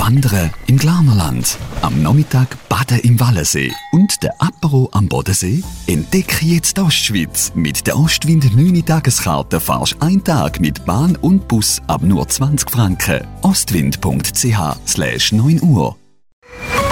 Wandern im Glarnerland, am Nachmittag baden im Wallensee und der Apero am Bodensee? Entdecke jetzt die Ostschweiz. Mit der Ostwind 9 Tageskarte fahrst du einen Tag mit Bahn und Bus ab nur 20 Franken. ostwind.ch/9 Uhr